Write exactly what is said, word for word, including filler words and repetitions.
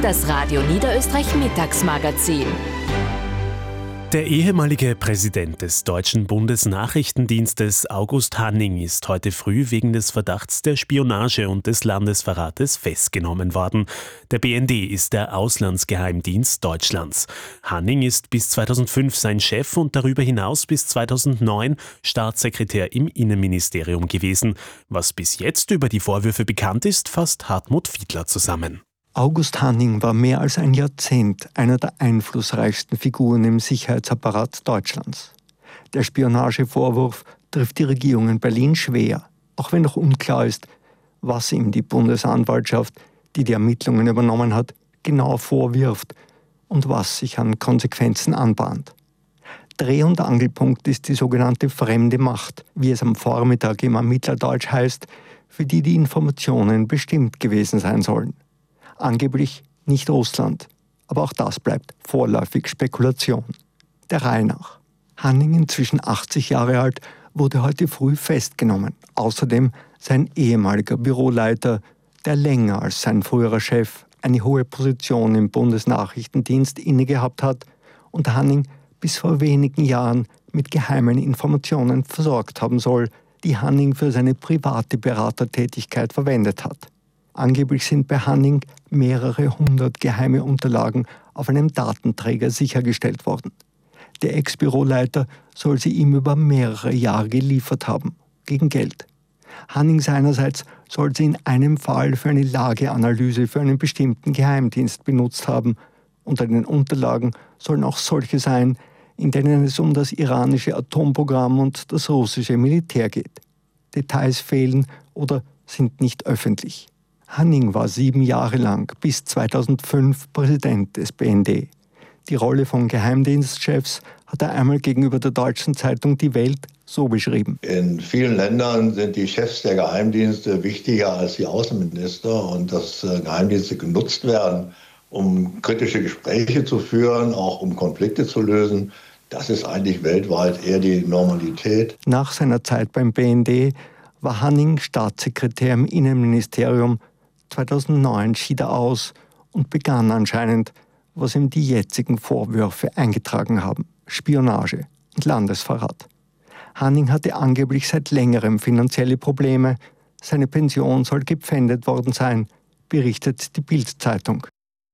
Das Radio Niederösterreich Mittagsmagazin. Der ehemalige Präsident des deutschen Bundesnachrichtendienstes August Hanning ist heute früh wegen des Verdachts der Spionage und des Landesverrates festgenommen worden. Der B N D ist der Auslandsgeheimdienst Deutschlands. Hanning ist bis zweitausendfünf sein Chef und darüber hinaus bis zweitausendneun Staatssekretär im Innenministerium gewesen. Was bis jetzt über die Vorwürfe bekannt ist, fasst Hartmut Fiedler zusammen. August Hanning war mehr als ein Jahrzehnt einer der einflussreichsten Figuren im Sicherheitsapparat Deutschlands. Der Spionagevorwurf trifft die Regierung in Berlin schwer, auch wenn noch unklar ist, was ihm die Bundesanwaltschaft, die die Ermittlungen übernommen hat, genau vorwirft und was sich an Konsequenzen anbahnt. Dreh- und Angelpunkt ist die sogenannte fremde Macht, wie es am Vormittag im Ermittlerdeutsch heißt, für die die Informationen bestimmt gewesen sein sollen. Angeblich nicht Russland, aber auch das bleibt vorläufig Spekulation. Der Reihe nach. Hanning, inzwischen achtzig Jahre alt, wurde heute früh festgenommen. Außerdem sein ehemaliger Büroleiter, der länger als sein früherer Chef eine hohe Position im Bundesnachrichtendienst innegehabt hat und Hanning bis vor wenigen Jahren mit geheimen Informationen versorgt haben soll, die Hanning für seine private Beratertätigkeit verwendet hat. Angeblich sind bei Hanning mehrere hundert geheime Unterlagen auf einem Datenträger sichergestellt worden. Der Ex-Büroleiter soll sie ihm über mehrere Jahre geliefert haben, gegen Geld. Hanning seinerseits soll sie in einem Fall für eine Lageanalyse für einen bestimmten Geheimdienst benutzt haben. Unter den Unterlagen sollen auch solche sein, in denen es um das iranische Atomprogramm und das russische Militär geht. Details fehlen oder sind nicht öffentlich. Hanning war sieben Jahre lang bis zweitausendfünf Präsident des B N D. Die Rolle von Geheimdienstchefs hat er einmal gegenüber der deutschen Zeitung Die Welt so beschrieben. In vielen Ländern sind die Chefs der Geheimdienste wichtiger als die Außenminister und dass Geheimdienste genutzt werden, um kritische Gespräche zu führen, auch um Konflikte zu lösen. Das ist eigentlich weltweit eher die Normalität. Nach seiner Zeit beim B N D war Hanning Staatssekretär im Innenministerium. zweitausendneun schied er aus und begann anscheinend, was ihm die jetzigen Vorwürfe eingetragen haben: Spionage und Landesverrat. Hanning hatte angeblich seit längerem finanzielle Probleme. Seine Pension soll gepfändet worden sein, berichtet die Bild-Zeitung.